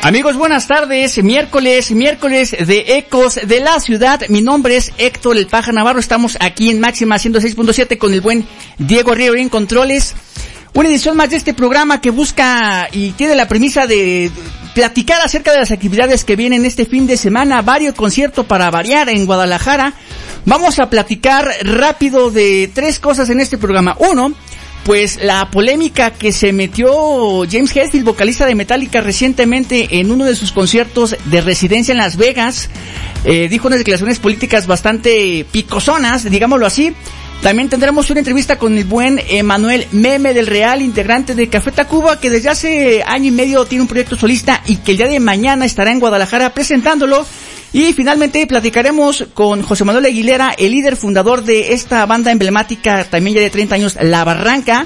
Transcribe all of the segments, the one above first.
Amigos, buenas tardes. Miércoles de Ecos de la Ciudad. Mi nombre es Héctor El Paja Navarro. Estamos aquí en Máxima 106.7 con el buen Diego Río en Controles. Una edición más de este programa que busca y tiene la premisa de platicar acerca de las actividades que vienen este fin de semana. Varios conciertos para variar en Guadalajara. Vamos a platicar rápido de tres cosas en este programa. Uno, pues la polémica que se metió James Hetfield, vocalista de Metallica, recientemente en uno de sus conciertos de residencia en Las Vegas. Dijo unas declaraciones políticas bastante picosonas, digámoslo así. También tendremos una entrevista con el buen Emanuel Meme del Real, integrante de Café Tacuba, que desde hace año y medio tiene un proyecto solista y que el día de mañana estará en Guadalajara presentándolo. Y finalmente platicaremos con José Manuel Aguilera, el líder fundador de esta banda emblemática, también ya de 30 años, La Barranca.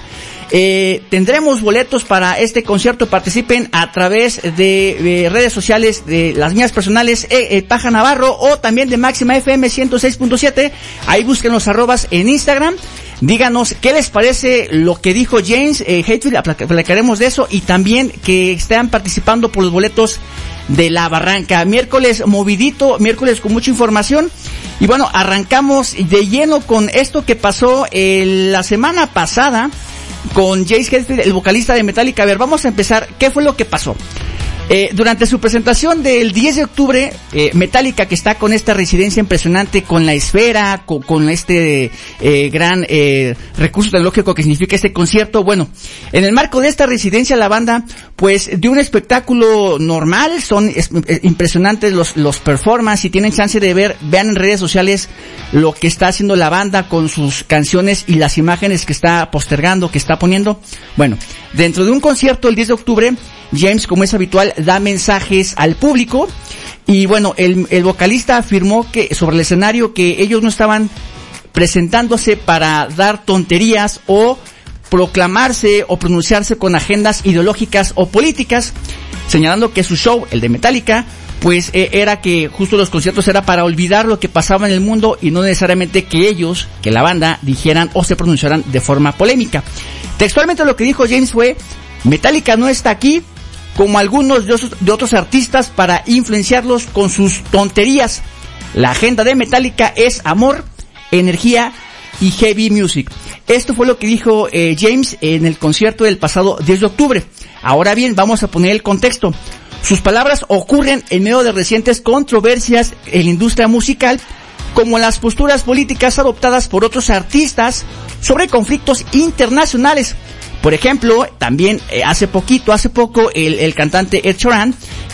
Tendremos boletos para este concierto. Participen a través de redes sociales, de las mías personales, Paja Navarro, o también de Máxima FM 106.7. Ahí busquen los arrobas en Instagram. Díganos qué les parece lo que dijo James Hetfield, platicaremos de eso, y también que estén participando por los boletos de La Barranca. Miércoles movidito, miércoles con mucha información. Y bueno, arrancamos de lleno con esto que pasó la semana pasada con James Hetfield, el vocalista de Metallica. A ver, vamos a empezar. ¿Qué fue lo que pasó? Durante su presentación del 10 de octubre, Metallica, que está con esta residencia impresionante, con la esfera, con este gran recurso tecnológico que significa este concierto. Bueno, en el marco de esta residencia, la banda pues dio un espectáculo normal. Son impresionantes los performances. Si tienen chance de ver, vean en redes sociales lo que está haciendo la banda con sus canciones y las imágenes que está postergando, que está poniendo. Bueno, dentro de un concierto el 10 de octubre, James, como es habitual, da mensajes al público. Y bueno, el vocalista afirmó que sobre el escenario que ellos no estaban presentándose para dar tonterías o proclamarse o pronunciarse con agendas ideológicas o políticas, señalando que su show, el de Metallica, pues era que justo los conciertos era para olvidar lo que pasaba en el mundo y no necesariamente que ellos, que la banda, dijeran o se pronunciaran de forma polémica. Textualmente lo que dijo James fue: Metallica no está aquí como algunos de otros artistas para influenciarlos con sus tonterías. La agenda de Metallica es amor, energía y heavy music. Esto fue lo que dijo James en el concierto del pasado 10 de octubre. Ahora bien, vamos a poner el contexto. Sus palabras ocurren en medio de recientes controversias en la industria musical, como las posturas políticas adoptadas por otros artistas sobre conflictos internacionales. Por ejemplo, también hace poco el cantante Ed Sheeran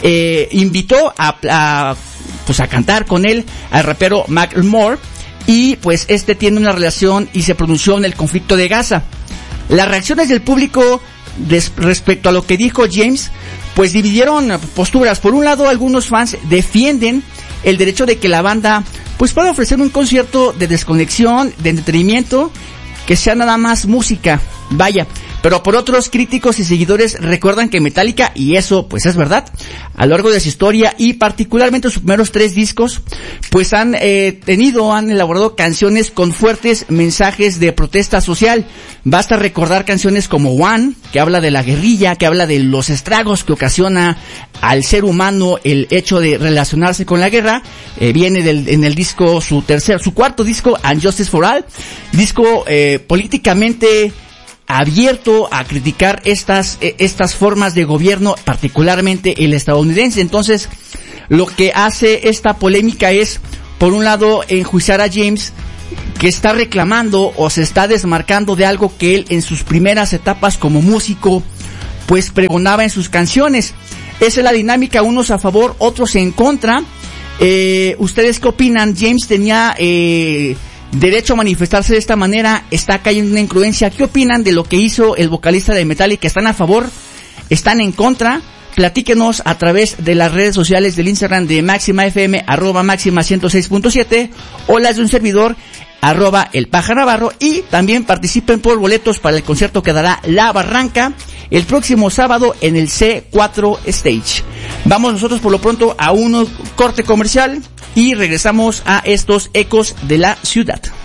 invitó a cantar con él al rapero Macklemore, y pues este tiene una relación y se pronunció en el conflicto de Gaza. Las reacciones del público respecto a lo que dijo James pues dividieron posturas. Por un lado, algunos fans defienden el derecho de que la banda pues pueda ofrecer un concierto de desconexión, de entretenimiento, que sea nada más música, vaya. Pero por otros, críticos y seguidores recuerdan que Metallica, y eso pues es verdad, a lo largo de su historia y particularmente sus primeros 3 discos, pues han elaborado canciones con fuertes mensajes de protesta social. Basta recordar canciones como One, que habla de la guerrilla, que habla de los estragos que ocasiona al ser humano el hecho de relacionarse con la guerra. Viene en el disco, su cuarto disco, And Justice for All, disco políticamente abierto a criticar estas formas de gobierno, particularmente el estadounidense. Entonces, lo que hace esta polémica es, por un lado, enjuiciar a James, que está reclamando o se está desmarcando de algo que él en sus primeras etapas como músico pues pregonaba en sus canciones. Esa es la dinámica, unos a favor, otros en contra. ¿Ustedes qué opinan? James tenía derecho a manifestarse de esta manera, está cayendo una incongruencia. ¿Qué opinan de lo que hizo el vocalista de Metallica? ¿Están a favor? ¿Están en contra? Platíquenos a través de las redes sociales del Instagram de Máxima FM, @Máxima 106.7, o las de un servidor, @elpajanavarro, y también participen por boletos para el concierto que dará La Barranca el próximo sábado en el C4 Stage. Vamos nosotros por lo pronto a un corte comercial y regresamos a estos Ecos de la Ciudad.